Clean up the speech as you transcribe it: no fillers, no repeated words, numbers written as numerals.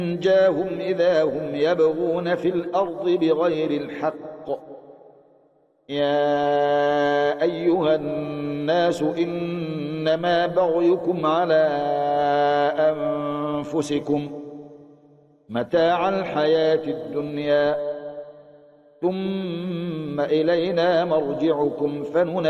جاءهم إذا هم يبغون في الأرض بغير الحق. يا أيها الناس إنما بغيكم على أنفسكم متاع الحياة الدنيا ثم إلينا مرجعكم